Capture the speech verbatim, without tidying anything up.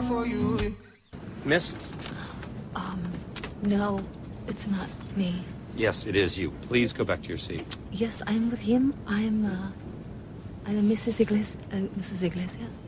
for you. Miss? Um, no, it's not me. Yes, it is you. Please go back to your seat. Yes, I'm with him. I'm, uh, I'm Missus Iglesias. Uh, Missus Iglesias.